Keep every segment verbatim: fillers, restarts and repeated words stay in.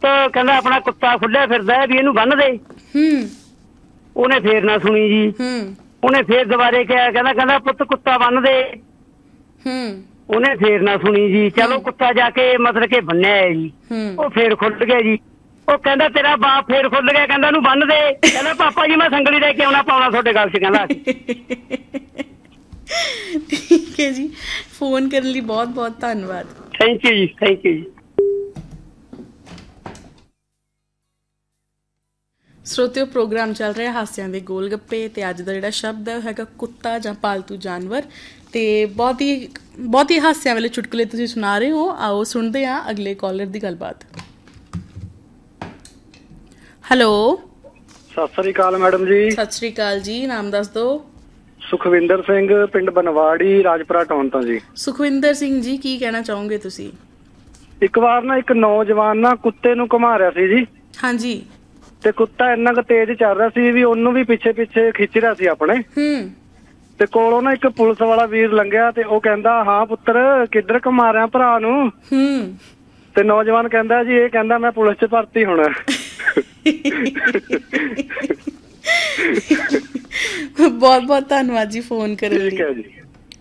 ਪੁੱਤ ਕਹਿੰਦਾ ਆਪਣਾ ਕੁੱਤਾ ਖੁੱਲਿਆ ਫਿਰਦਾ ਵੀ ਇਹਨੂੰ ਬੰਨ ਦੇ। ਹੂੰ ਉਹਨੇ ਫੇਰ ਨਾ ਸੁਣੀ ਜੀ। ਹੂੰ ਉਹਨੇ ਫੇਰ ਦੁਬਾਰੇ ਕਿਹਾ, ਕਹਿੰਦਾ ਕਹਿੰਦਾ ਪੁੱਤ ਕੁੱਤਾ ਬੰਨ ਦੇ। ਹੂੰ ਉਹਨੇ ਫੇਰ ਨਾ ਸੁਣੀ ਜੀ। ਚਲੋ ਕੁੱਤਾ ਜਾ ਕੇ ਮਤਲਬ ਕਿ ਬੰਨਿਆ ਹੈ ਜੀ। ਉਹ ਫੇਰ ਖੁੱਲ ਗਿਆ ਜੀ। ਉਹ ਕਹਿੰਦਾ ਤੇਰਾ ਬਾਪ ਫੇਰ ਖੁੱਲ ਗਿਆ, ਕਹਿੰਦਾ ਉਹਨੂੰ ਬੰਨ ਦੇ। ਕਹਿੰਦਾ ਪਾਪਾ ਜੀ ਮੈਂ ਸੰਗਲੀ ਲੈ ਕੇ ਆਉਣਾ ਪਾਉਣਾ ਤੁਹਾਡੇ ਗੱਲ 'ਚ, ਕਹਿੰਦਾ। ਠੀਕ ਹੈ ਜੀ, ਫੋਨ ਕਰਨ ਲਈ ਬਹੁਤ ਬਹੁਤ ਧੰਨਵਾਦ। ਥੈਂਕ ਯੂ ਜੀ, ਥੈਂਕ ਯੂ ਜੀ। ਸਰੋਤਿਓ, ਪ੍ਰੋਗਰਾਮ ਚੱਲ ਰਿਹਾ ਹਾਸਿਆਂ ਦੇ ਗੋਲ ਗੱਪੇ ਤੇ ਅੱਜ ਦਾ ਜਿਹੜਾ ਸ਼ਬਦ ਹੈ ਉਹ ਹੈਗਾ ਕੁੱਤਾ ਜਾਂ ਪਾਲਤੂ ਜਾਨਵਰ। ਤੇ ਬਹੁਤ ਹੀ ਬਹੁਤ ਹੀ ਹਾਸਿਆਂ ਵਾਲੇ ਚੁਟਕਲੇ ਤੁਸੀਂ ਸੁਣਾ ਰਹੇ ਹੋ। ਆਓ ਸੁਣਦੇ ਹਾਂ ਅਗਲੇ ਕਾਲਰ ਦੀ ਗੱਲਬਾਤ। ਹੈਲੋ, ਸਤਿ ਸ੍ਰੀ ਅਕਾਲ ਮੈਡਮ ਜੀ। ਸਤਿ ਸ੍ਰੀ ਅਕਾਲ ਜੀ, ਨਾਮ ਦੱਸ ਦਿਓ। ਸੁਖਵਿੰਦਰ ਸਿੰਘ, ਪਿੰਡ ਬਨਵਾੜੀ, ਰਾਜਪੁਰਾ ਟਾਊਨ ਤੋਂ ਜੀ। ਸੁਖਵਿੰਦਰ ਸਿੰਘ ਜੀ, ਕੀ ਕਹਿਣਾ ਚਾਹੋਗੇ ਤੁਸੀਂ? ਇੱਕ ਵਾਰ ਨਾ ਇੱਕ ਨੌਜਵਾਨ ਨਾ ਕੁੱਤੇ ਨੂੰ ਘੁਮਾ ਰਿਹਾ ਸੀ ਜੀ। ਹਾਂਜੀ। ਤੇ ਕੁੱਤਾ ਇੰਨਾ ਕੁ ਤੇਜ਼ ਚੱਲ ਰਿਹਾ ਸੀ ਵੀ ਉਹਨੂੰ ਵੀ ਪਿੱਛੇ ਪਿੱਛੇ ਖਿੱਚ ਰਿਹਾ ਸੀ ਆਪਣੇ। ਹੂੰ ਤੇ ਕੋਲੋਂ ਨਾ ਇੱਕ ਪੁਲਿਸ ਵਾਲਾ ਵੀਰ ਲੰਘਿਆ ਤੇ ਉਹ ਕਹਿੰਦਾ, ਹਾਂ ਪੁੱਤਰ ਕਿੱਧਰ ਘੁਮਾ ਰਿਹਾ ਭਰਾ ਨੂੰ? ਹੂੰ ਤੇ ਨੌਜਵਾਨ ਕਹਿੰਦਾ, ਜੀ ਇਹ ਕਹਿੰਦਾ ਮੈਂ ਪੁਲਿਸ 'ਚ ਭਰਤੀ ਹੋਣਾ। ਬਹੁਤ ਬਹੁਤ ਧੰਨਵਾਦ ਜੀ ਫੋਨ ਕਰਨ ਲਈ। ਠੀਕ ਹੈ ਜੀ।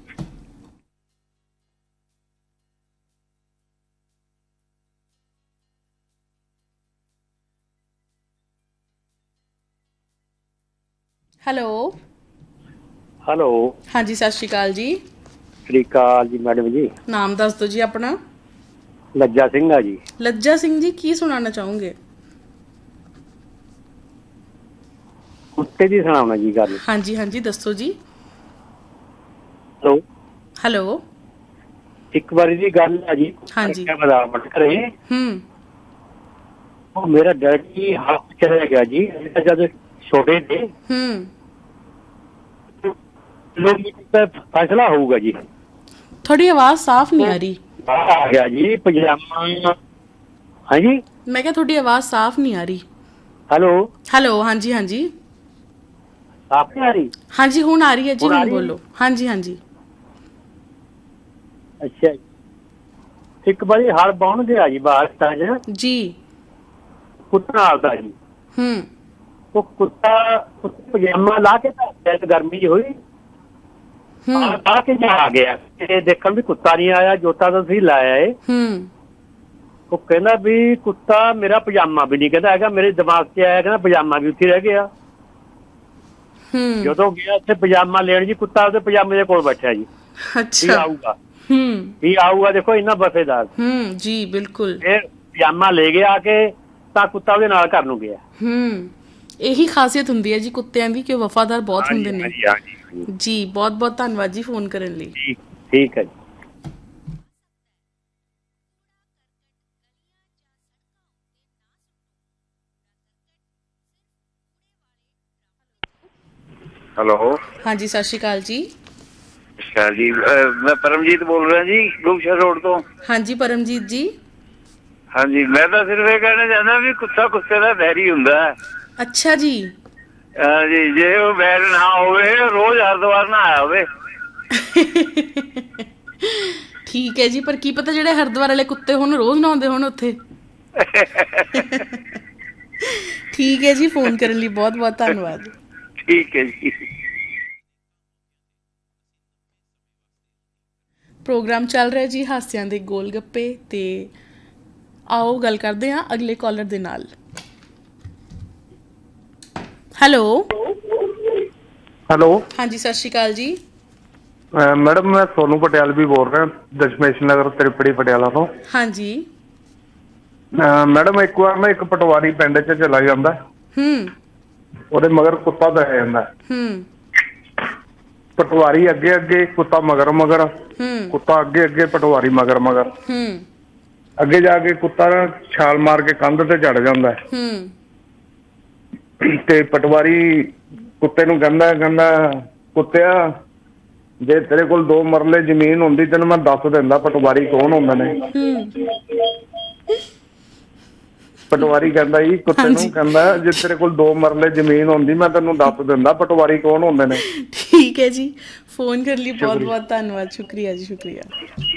ਹੈਲੋ। ਹੈਲੋ, ਹਾਂਜੀ, ਸਤਿ ਸ਼੍ਰੀ ਅਕਾਲ ਜੀ। ਸਤਿ ਸ਼੍ਰੀ ਅਕਾਲ ਜੀ ਮੈਡਮ ਜੀ। ਨਾਮ ਦੱਸ ਦਿਓ ਜੀ ਆਪਣਾ। ਲੱਜਾ ਸਿੰਘ ਆ ਜੀ। ਲੱਜਾ ਸਿੰਘ ਜੀ, ਕੀ ਸੁਣਾਉਣਾ ਚਾਹੋਗੇ? ਕੁੱਤੇ ਦੀ ਸੁਣਾਉਣਾ ਜੀ ਗੱਲ। ਹਾਂਜੀ ਹਾਂਜੀ, ਦੱਸੋ ਜੀ। Hello hello. ਇੱਕ ਵਾਰੀ ਦੀ ਗੱਲ ਆ ਜੀ। ਹਾਂਜੀ। ਬਰਾਬਰ ਕਰੇ। ਹੂੰ ਉਹ ਮੇਰਾ ਡੈਡੀ ਹੱਥ ਚਲਾ ਗਿਆ ਜੀ ਜਦ ਛੋਟੇ ਤੇ। ਹੂੰ ਫੈਸਲਾ ਹੋਊਗਾ ਜੀ। ਤੁਹਾਡੀ ਆਵਾਜ਼ ਸਾਫ਼ ਨਹੀਂ ਆ ਰਹੀ। ਆ ਗਿਆ ਜੀ ਪਜਾਮਾ। ਹਾਂਜੀ, ਮੈਂ ਕਿਹਾ ਤੁਹਾਡੀ ਆਵਾਜ਼ ਸਾਫ਼ ਨਹੀਂ ਆ ਰਹੀ। Hello hello. ਹਾਂਜੀ ਹਾਂਜੀ ਸਾਫ਼ ਨਹੀਂ ਆ ਰਹੀ? ਹਾਂਜੀ ਹੁਣ ਆ ਰਹੀ ਹੈ ਜੀ, ਹੁਣ ਬੋਲੋ। ਹਾਂਜੀ ਹਾਂਜੀ। ਅੱਛਾ, ਇੱਕ ਵਾਰੀ ਹਲ ਬਾਉਣ ਗਿਆ ਜੀ ਬਾਰਿਸ਼ਾਂ 'ਚ ਜੀ। ਕੁੱਤਾ ਨਾਲ ਦਾ ਜੀ। ਹੂੰ ਉਹ ਕੁੱਤਾ ਪਜਾਮਾ ਲਾ ਕੇ ਗਰਮੀ ਜਿਹੀ ਹੋਈ ਆ ਕੇ ਆ ਗਿਆ ਤੇ ਦੇਖਣ ਵੀ ਕੁੱਤਾ ਨਹੀਂ ਆਇਆ। ਜੋਤਾ ਤਾਂ ਤੁਸੀਂ ਲਾਇਆ ਏ। ਹੂੰ ਉਹ ਕਹਿੰਦਾ ਵੀ ਕੁੱਤਾ ਮੇਰਾ ਪਜਾਮਾ ਵੀ ਨਹੀਂ ਕਹਿੰਦਾ ਹੈਗਾ। ਮੇਰੇ ਦਿਮਾਗ 'ਚ ਆਇਆ, ਕਹਿੰਦਾ ਪਜਾਮਾ ਵੀ ਉੱਥੇ ਰਹਿ ਗਿਆ। ਹੂੰ ਜਦੋਂ ਗਿਆ ਉੱਥੇ ਪਜਾਮਾ ਲੈਣ ਜੀ, ਕੁੱਤਾ ਉਹਦੇ ਪਜਾਮੇ ਦੇ ਕੋਲ ਬੈਠਿਆ ਜੀ। ਅੱਛਾ। ਆਊਗਾ ਹੂੰ ਵੀ ਆਊਗਾ, ਦੇਖੋ ਇੰਨਾ ਵਫੇਦਾਰ। ਹੂੰ ਜੀ ਬਿਲਕੁਲ। ਇਹ ਪਜਾਮਾ ਲੈ ਗਿਆ ਆ ਕੇ ਤਾਂ ਕੁੱਤਾ ਉਹਦੇ ਨਾਲ ਘਰ ਨੂੰ ਗਿਆ। ਹੂੰ ਇਹੀ ਖਾਸੀਅਤ ਹੁੰਦੀ ਹੈ ਜੀ ਕੁੱਤਿਆਂ ਦੀ ਕਿ ਉਹ ਵਫਾਦਾਰ ਬਹੁਤ ਹੁੰਦੇ ਨੇ। ਜੀ ਬਹੁਤ ਬਹੁਤ ਧੰਨਵਾਦ ਜੀ ਫੋਨ ਕਰਨ ਲਈ। ਠੀਕ ਹੈ ਜੀ। ਹੈਲੋ। ਹਾਂਜੀ, ਸਤਿ ਸ਼੍ਰੀ ਅਕਾਲ ਜੀ। ਅੱਛਾ ਜੀ, ਮੈਂ ਪਰਮਜੀਤ ਬੋਲ ਰਿਹਾ ਜੀ, ਗੁਲਸ਼ਨ ਰੋਡ ਤੋਂ। ਹਾਂਜੀ ਪਰਮਜੀਤ ਜੀ। ਹਾਂਜੀ, ਮੈਂ ਤਾਂ ਸਿਰਫ ਇਹ ਕਹਿਣਾ ਚਾਹੁੰਦਾ ਵੀ ਕੁੱਤਾ ਕੁੱਤੇ ਦਾ ਵੈਰੀ ਹੁੰਦਾ ਹੈ। ਅੱਛਾ ਜੀ। ਹਾਂਜੀ, ਜੇ ਉਹ ਵੈਰ ਨਾ ਹੋਵੇ ਰੋਜ਼ ਹਰਿਦੁਆਰ ਨਾ ਆਇਆ ਹੋਵੇ। ਠੀਕ ਹੈ ਜੀ, ਪਰ ਕੀ ਪਤਾ ਜਿਹੜੇ ਹਰਿਦੁਆਰ ਵਾਲੇ ਕੁੱਤੇ ਹੁਣ ਰੋਜ਼ ਨਹਾਉਂਦੇ ਹੋਣ ਉੱਥੇ। ਠੀਕ ਹੈ ਜੀ, ਫੋਨ ਕਰਨ ਲਈ ਬਹੁਤ ਬਹੁਤ ਧੰਨਵਾਦ। ਠੀਕ ਹੈ ਜੀ। ਪ੍ਰੋਗਰਾਮ ਚੱਲ ਰਿਹਾ ਜੀ ਹਾਸਿਆਂ ਦੇ ਗੋਲ ਗੱਪੇ ਤੇ ਆਓ ਗੱਲ ਕਰਦੇ ਹਾਂ ਅਗਲੇ ਕਾਲਰ ਦੇ ਨਾਲ। ਹੈਲੋ। ਹੈਲੋ। ਹਾਂਜੀ, ਸਤਿ ਸ਼੍ਰੀ ਅਕਾਲ ਜੀ। ਮੈਡਮ ਮੈਂ ਸੋਨੂੰ ਪਟਿਆਲਵੀ ਬੋਲ ਰਿਹਾ, ਦਸ਼ਮੇਸ਼ ਨਗਰ, ਤ੍ਰਿਪੜੀ, ਪਟਿਆਲਾ ਤੋਂ। ਹਾਂਜੀ ਮੈਡਮ ਇੱਕ ਵਾਰ ਨਾ ਇੱਕ ਪਟਵਾਰੀ ਪਿੰਡ 'ਚ ਚਲਾ ਜਾਂਦਾ। ਹੂੰ ਉਹਦੇ ਮਗਰ ਕੁੱਤਾ ਪੈ ਜਾਂਦਾ। ਹੂੰ ਪਟਵਾਰੀ ਅੱਗੇ ਅੱਗੇ, ਕੁੱਤਾ ਮਗਰ ਮਗਰ। ਹੂੰ ਕੁੱਤਾ ਅੱਗੇ ਅੱਗੇ, ਪਟਵਾਰੀ ਮਗਰ ਮਗਰ। ਹੂੰ ਅੱਗੇ ਜਾ ਕੇ ਕੁੱਤਾ ਛਾਲ ਮਾਰ ਕੇ ਕੰਧ ਤੇ ਚੜ ਜਾਂਦਾ। ਹੂੰ ਤੇ ਪਟਵਾਰੀ ਕੁੱਤੇ ਨੂੰ ਕਹਿੰਦਾ ਕਹਿੰਦਾ ਕੁੱਤਿਆ, ਜੇ ਤੇਰੇ ਕੋਲ ਦੋ ਮਰਲੇ ਜ਼ਮੀਨ ਹੁੰਦੀ ਤੈਨੂੰ ਮੈਂ ਦੱਸ ਦਿੰਦਾ ਪਟਵਾਰੀ ਕੌਣ ਹੁੰਦੇ ਨੇ। ਪਟਵਾਰੀ ਕਹਿੰਦਾ ਜੀ ਕੁੱਤੇ ਨੂੰ, ਕਹਿੰਦਾ ਜੇ ਤੇਰੇ ਕੋਲ ਦੋ ਮਰਲੇ ਜ਼ਮੀਨ ਹੁੰਦੀ ਮੈਂ ਤੈਨੂੰ ਦੱਸ ਦਿੰਦਾ ਪਟਵਾਰੀ ਕੌਣ ਹੁੰਦੇ ਨੇ। ਠੀਕ ਹੈ ਜੀ, ਫੋਨ ਕਰਨ ਲਈ ਬਹੁਤ ਬਹੁਤ ਧੰਨਵਾਦ। ਸ਼ੁਕਰੀਆ ਜੀ, ਸ਼ੁਕਰੀਆ।